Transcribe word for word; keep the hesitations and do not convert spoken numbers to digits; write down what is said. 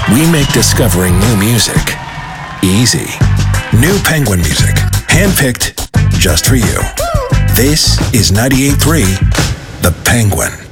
We make discovering new music easy. New Penguin music, handpicked just for you. This is ninety-eight point three The Penguin.